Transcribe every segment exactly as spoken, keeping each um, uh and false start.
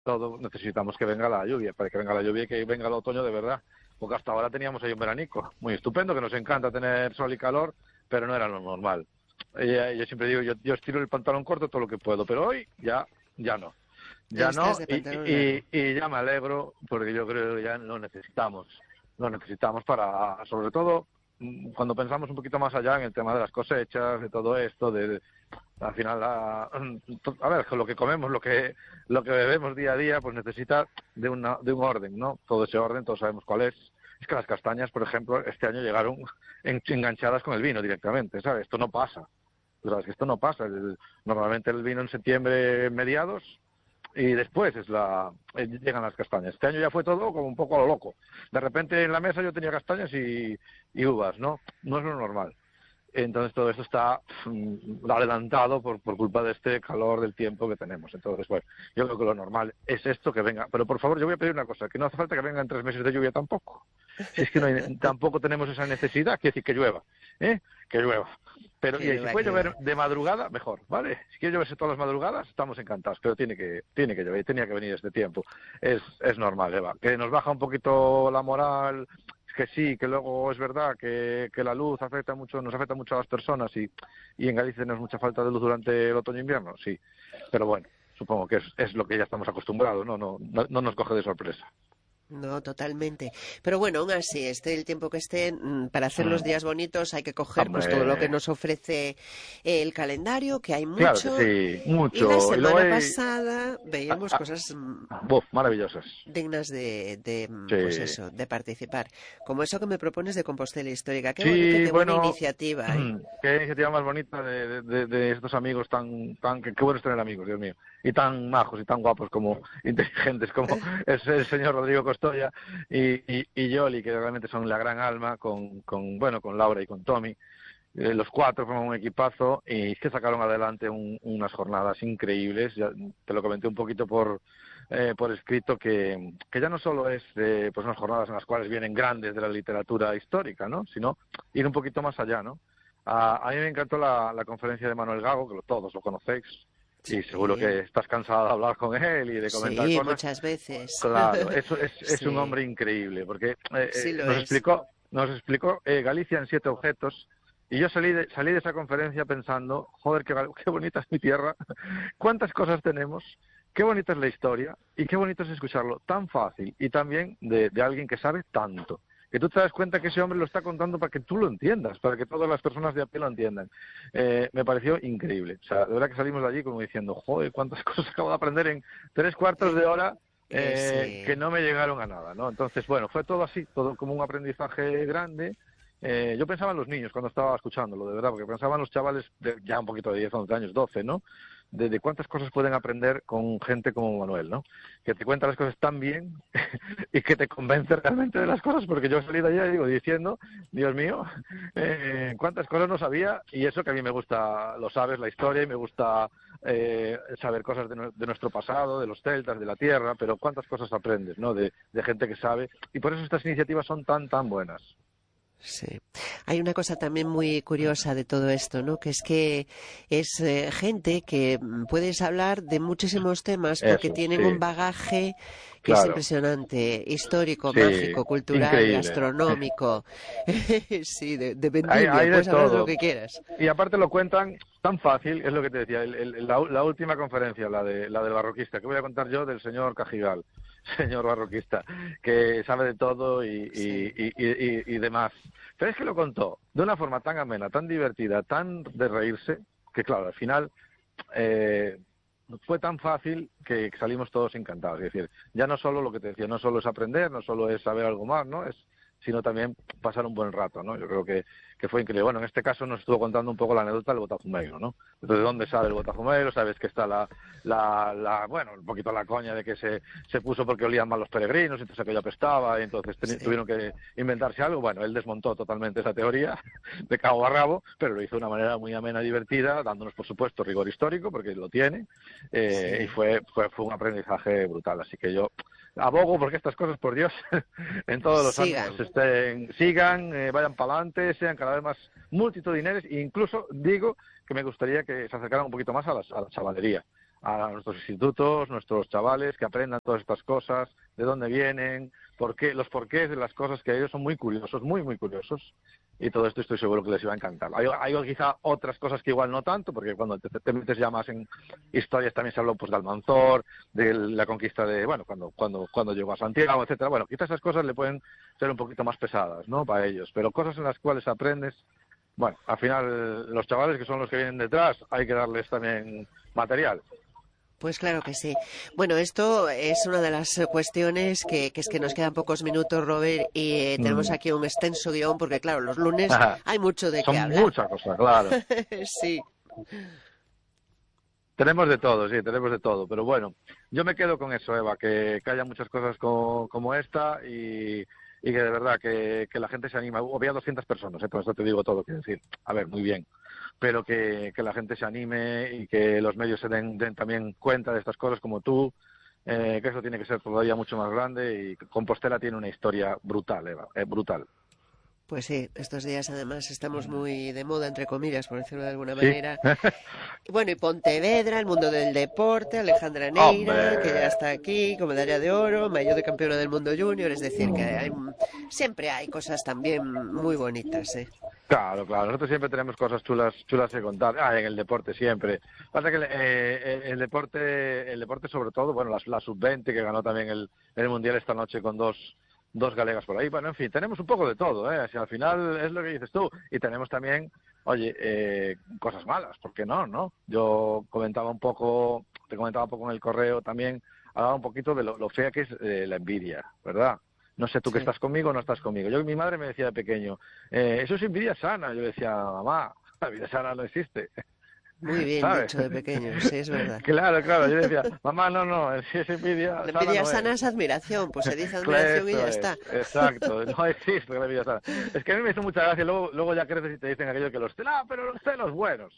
todo necesitamos que venga la lluvia, para que venga la lluvia y que venga el otoño de verdad. Porque hasta ahora teníamos ahí un veranico muy estupendo, que nos encanta tener sol y calor, pero no era lo normal. Y, yo siempre digo, yo, yo estiro el pantalón corto todo lo que puedo, pero hoy ya, ya no. Ya Estás no, de y, pantalón y, largo. y ya me alegro, porque yo creo que ya lo necesitamos. Lo necesitamos para, sobre todo, mm, cuando pensamos un poquito más allá en el tema de las cosechas, de todo esto, de, de al final, la, a ver, lo que comemos, lo que lo que bebemos día a día, pues necesita de, una, de un orden, ¿no? Todo ese orden, todos sabemos cuál es. Es que las castañas, por ejemplo, este año llegaron en, enganchadas con el vino directamente, ¿sabes? Esto no pasa. Tú sabes que esto no pasa. El, normalmente el vino en septiembre, mediados, y después es la eh, llegan las castañas. Este año ya fue todo como un poco a lo loco. De repente en la mesa yo tenía castañas y, y uvas, ¿no? No es lo normal. Entonces todo esto está mm, adelantado por, por culpa de este calor del tiempo que tenemos. Entonces, bueno, yo creo que lo normal es esto que venga. Pero por favor, yo voy a pedir una cosa, que no hace falta que vengan tres meses de lluvia tampoco. Si es que no hay, tampoco tenemos esa necesidad, quiere decir que llueva, ¿eh? Que llueva. Pero Que y si llueva, puede que llover llueva. de madrugada, mejor, ¿vale? Si quiere lloverse todas las madrugadas, estamos encantados, pero tiene que, tiene que llover, tenía que venir este tiempo. Es, es normal, Eva. Que nos baja un poquito la moral, que sí, que luego es verdad que, que la luz afecta mucho, nos afecta mucho a las personas y, y en Galicia tenemos mucha falta de luz durante el otoño e invierno, sí. Pero bueno, supongo que es, es lo que ya estamos acostumbrados, ¿no? No, no, no nos coge de sorpresa. No, totalmente. Pero bueno, aún así, esté el tiempo que esté, mm, para hacer los Mm. días bonitos hay que coger pues todo lo que Hombre, nos ofrece el calendario, que hay claro que mucho. sí, Y la mucho. Y luego semana hay... pasada ah, veíamos ah, cosas mm, buf, maravillosas. dignas de, de, mm, pues Sí. eso, de participar. Como eso que me propones de Compostela Histórica. Qué bonito y Sí, qué buena bueno, iniciativa, ¿eh? qué iniciativa más bonita de, de, de estos amigos tan, tan, que qué bueno es tener amigos, Dios mío, y tan majos y tan guapos como inteligentes como es el señor Rodrigo Costoya y, y, y Yoli, que realmente son la gran alma, con, con bueno, con Laura y con Tommy. Eh, los cuatro forman un equipazo y es que sacaron adelante un, unas jornadas increíbles. Ya te lo comenté un poquito por, eh, por escrito, que, que ya no solo es eh, pues unas jornadas en las cuales vienen grandes de la literatura histórica, ¿no? Sino ir un poquito más allá, ¿no? A, a mí me encantó la, la conferencia de Manuel Gago, que lo, todos lo conocéis, y seguro Sí, que estás cansada de hablar con él y de comentar sí, cosas. muchas veces. Claro, eso es, es un Sí, hombre increíble, porque eh, sí eh, lo nos es. explicó, nos explicó eh, Galicia en siete objetos, y yo salí de, salí de esa conferencia pensando, joder, qué, qué bonita es mi tierra, cuántas cosas tenemos, qué bonita es la historia, y qué bonito es escucharlo tan fácil, y también de, de alguien que sabe tanto, que tú te das cuenta que ese hombre lo está contando para que tú lo entiendas, para que todas las personas de a pie lo entiendan. Eh, me pareció increíble, o sea, de verdad que salimos de allí como diciendo, joder, cuántas cosas acabo de aprender en tres cuartos de hora, Eh, eh, que sí. no me llegaron a nada, ¿no? Entonces, bueno, fue todo así, todo como un aprendizaje grande. Eh, yo pensaba en los niños cuando estaba escuchándolo, de verdad, porque pensaba en los chavales de ya un poquito de diez, once años, doce, ¿no? De, de cuántas cosas pueden aprender con gente como Manuel, ¿no? Que te cuenta las cosas tan bien y que te convence realmente de las cosas, porque yo he salido allá y digo, diciendo, Dios mío, eh, cuántas cosas no sabía, y eso que a mí me gusta, lo sabes, la historia, y me gusta eh, saber cosas de, nu- de nuestro pasado, de los celtas, de la tierra, pero cuántas cosas aprendes, ¿no? De, de gente que sabe, y por eso estas iniciativas son tan, tan buenas. Sí. Hay una cosa también muy curiosa de todo esto, ¿no? Que es que es eh, gente que mm, puedes hablar de muchísimos temas porque Eso, tienen un sí, bagaje que es claro, impresionante, histórico, sí, mágico, cultural, increíble. gastronómico. Sí, de, de Hay, vendimia, hay de puedes hablar de lo todo. que quieras. Y aparte lo cuentan tan fácil, es lo que te decía, el- el- la, la última conferencia, la de la del barroquista, que voy a contar yo del señor Cajigal, señor barroquista, que sabe de todo y, Sí. y, y, y, y demás. Pero es que lo contó de una forma tan amena, tan divertida, tan de reírse, que claro, al final eh, fue tan fácil que salimos todos encantados. Es decir, ya no solo lo que te decía, no solo es aprender, no solo es saber algo más, ¿no? Es sino también pasar un buen rato, ¿no? Yo creo que, que fue increíble. Bueno, en este caso nos estuvo contando un poco la anécdota del Botafumeiro, ¿no? ¿De dónde sale el Botafumeiro? Sabes que está la, la, la bueno, un poquito la coña de que se, se puso porque olían mal los peregrinos, entonces aquello apestaba, y entonces teni- Sí. tuvieron que inventarse algo. Bueno, él desmontó totalmente esa teoría de cabo a rabo, pero lo hizo de una manera muy amena y divertida, dándonos, por supuesto, rigor histórico, porque lo tiene, eh, y Sí. fue, fue, fue un aprendizaje brutal. Así que yo abogo porque estas cosas, por Dios, en todos los ámbitos Sigan. estén, sigan, eh, vayan para adelante, sean cada vez más multitudinarios, e incluso digo que me gustaría que se acercaran un poquito más a, las, a la chavalería, a nuestros institutos, nuestros chavales, que aprendan todas estas cosas, de dónde vienen, por qué, los porqués de las cosas, que ellos son muy curiosos, muy, muy curiosos. Y todo esto estoy seguro que les iba a encantar. Hay, hay quizá otras cosas que igual no tanto, porque cuando te, te metes ya más en historias también se habló pues de Almanzor, de la conquista de, bueno, cuando cuando cuando llegó a Santiago, etcétera. Bueno, quizás esas cosas le pueden ser un poquito más pesadas, ¿no? Para ellos. Pero cosas en las cuales aprendes, bueno, al final los chavales que son los que vienen detrás, hay que darles también material. Pues claro que sí. Bueno, esto es una de las cuestiones que, que es que nos quedan pocos minutos, Robert, y eh, tenemos Mm. aquí un extenso guión, porque claro, los lunes Ajá. hay mucho de Son qué hablar. muchas cosas, claro. Sí. Tenemos de todo, sí, tenemos de todo. Pero bueno, yo me quedo con eso, Eva, que, que haya muchas cosas como, como esta y, y que de verdad que, que la gente se anima. Había doscientas personas, ¿eh? Por eso te digo todo, quiero decir. A ver, muy bien. Pero que, que la gente se anime y que los medios se den, den también cuenta de estas cosas como tú, eh, que eso tiene que ser todavía mucho más grande y Compostela tiene una historia brutal, Eva, eh, brutal. Pues sí, estos días además estamos muy de moda, entre comillas, por decirlo de alguna ¿Sí? manera. Bueno, y Pontevedra, el mundo del deporte, Alejandra Neira, ¡Hombre! que ya está aquí, con medalla de oro, maillot de campeona del mundo junior, es decir, que hay, siempre hay cosas también muy bonitas, ¿eh? Claro, claro. Nosotros siempre tenemos cosas chulas, chulas que contar. Ah, en el deporte siempre. Pasa que el, eh, el deporte, el deporte sobre todo, bueno, la, la sub veinte que ganó también el, el mundial esta noche con dos, dos galegas por ahí. Bueno, en fin, tenemos un poco de todo, ¿eh? Así, al final es lo que dices tú. Y tenemos también, oye, eh, cosas malas, ¿por qué no, no? Yo comentaba un poco, te comentaba un poco en el correo también, hablaba un poquito de lo, lo fea que es eh, la envidia, ¿verdad? No sé tú Sí. que estás conmigo o no estás conmigo. Yo, mi madre me decía de pequeño, eh, eso es envidia sana. Yo decía, mamá, la envidia sana no existe. Muy bien ¿Sabes? dicho de pequeño, sí, es verdad. Claro, claro. Yo decía, mamá, no, no, si es envidia La sana envidia no sana es. es admiración, pues se dice Claro, admiración y ya eso está. es, exacto, no existe la envidia sana. Es que a mí me hizo mucha gracia, luego, luego ya creces y te dicen aquello que los celos, ah, pero los celos buenos.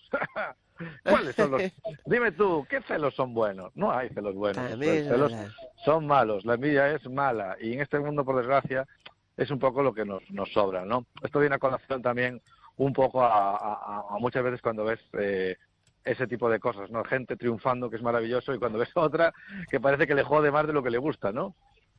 ¿Cuáles son los? Dime tú, ¿qué celos son buenos? No hay celos buenos. También Los es celos verdad. son malos, la envidia es mala y en este mundo, por desgracia, es un poco lo que nos, nos sobra, ¿no? Esto viene a colación también un poco a, a, a muchas veces cuando ves eh, ese tipo de cosas, ¿no? Gente triunfando, que es maravilloso, y cuando ves otra que parece que le jode más de lo que le gusta, ¿no?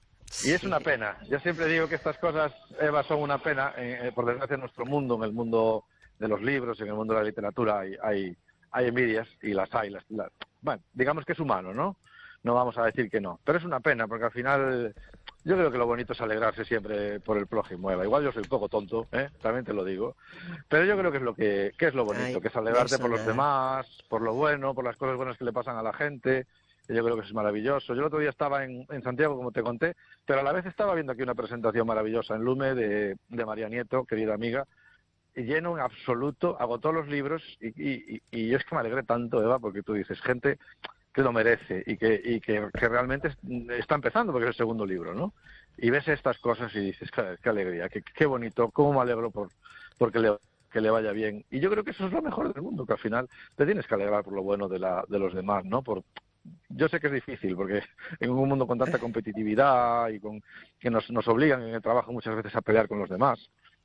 Y es Sí. una pena. Yo siempre digo que estas cosas, Eva, son una pena. Eh, por desgracia, en nuestro mundo, en el mundo de los libros, en el mundo de la literatura, hay, hay, hay envidias y las hay. Las, las, bueno, digamos que es humano, ¿no? No vamos a decir que no. Pero es una pena, porque al final yo creo que lo bonito es alegrarse siempre por el prójimo, Eva. Igual yo soy un poco tonto, ¿eh? También te lo digo. Pero yo creo que es lo que, que es lo bonito, Ay, que es alegrarte eso por los nada. demás, por lo bueno, por las cosas buenas que le pasan a la gente. Yo creo que es maravilloso. Yo el otro día estaba en, en Santiago, como te conté, pero a la vez estaba viendo aquí una presentación maravillosa en Lume de, de María Nieto, querida amiga, y lleno en absoluto, agotó los libros y, y, y yo es que me alegré tanto, Eva, porque tú dices, gente que lo merece y que, y que, que realmente está empezando, porque es el segundo libro, ¿no? Y ves estas cosas y dices, qué, qué alegría, qué, qué bonito, cómo me alegro por porque le, que le vaya bien. Y yo creo que eso es lo mejor del mundo, que al final te tienes que alegrar por lo bueno de, la, de los demás, ¿no? Por Yo sé que es difícil, porque en un mundo con tanta competitividad y con que nos, nos obligan en el trabajo muchas veces a pelear con los demás,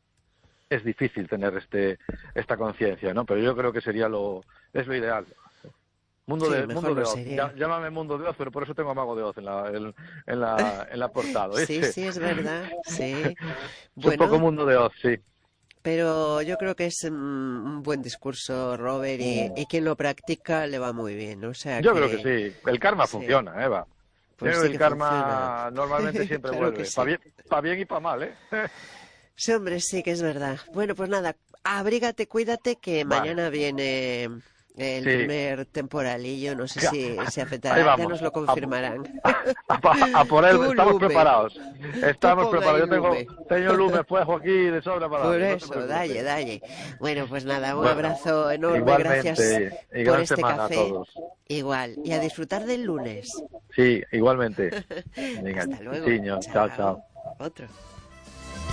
es difícil tener este esta conciencia, ¿no? Pero yo creo que sería lo es lo ideal. Mundo Sí, de mejor mundo de no Oz. sería. Llá- Llámame Mundo de Oz, pero por eso tengo a Mago de Oz en la en, en la en la portada, Sí, ¿viste? sí, es verdad, sí. Es un Bueno, poco Mundo de Oz, sí. pero yo creo que es mm, un buen discurso, Robert, y, y quien lo practica le va muy bien, o sea Yo creo que que sí. El karma sí, funciona, Eva. Yo pues creo sí que el que funciona. karma normalmente siempre Claro que vuelve. Para sí. bien, pa bien y para mal, ¿eh? Sí, hombre, sí que es verdad. Bueno, pues nada, abrígate, cuídate, que Vale. mañana viene el Sí. primer temporalillo, no sé Ya. si se Ahí afectará, ya vamos. nos lo A, confirmarán. a- a por él, Tú, estamos Lume, preparados. tú Estamos pon ahí preparados. Yo tengo, Lume. tengo lume fuego aquí de sobra para Por darle, no te eso, dalle, preocupes. dalle. Bueno, pues nada, un Bueno, abrazo enorme, gracias igualmente, y por gran este semana a café. todos. Igual, y a disfrutar del lunes. Sí, igualmente. Venga, Hasta luego. chiño, chao, chao. Otro.